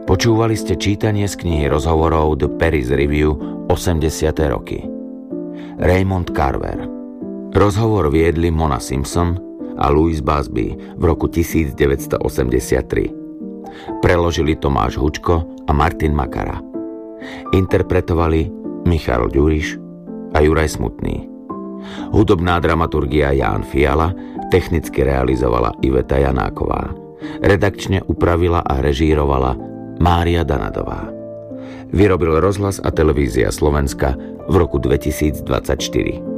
Počúvali ste čítanie z knihy rozhovorov The Paris Review 80. roky. Raymond Carver. Rozhovor viedli Mona Simpson a Louis Busby v roku 1983. Preložili Tomáš Hučko a Martin Makara. Interpretovali Michal Ďuriš a Juraj Smutný. Hudobná dramaturgia Ján Fiala, technicky realizovala Iveta Janáková. Redakčne upravila a režírovala Mária Danadová. Vyrobil Rozhlas a televízia Slovenska v roku 2024.